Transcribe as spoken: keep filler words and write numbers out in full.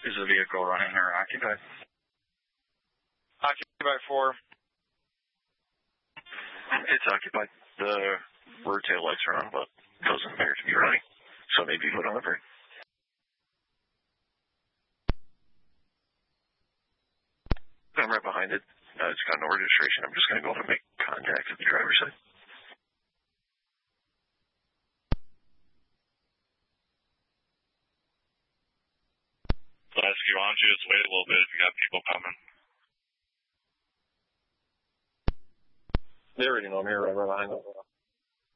Is the vehicle running or occupied? Occupied four. It's occupied. The rear tail lights are on, but doesn't appear to be running. So maybe put on the brake. I'm right behind it. Uh, it's got no registration. I'm just going to go over and make contact at the driver's side. Lasky, why don't you just wait a little bit if you got people coming? They already know I'm here right behind them.